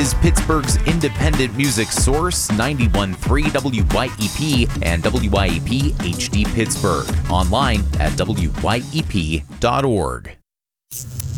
is Pittsburgh's independent music source, 91.3 WYEP and WYEP HD Pittsburgh. Online at wyep.org.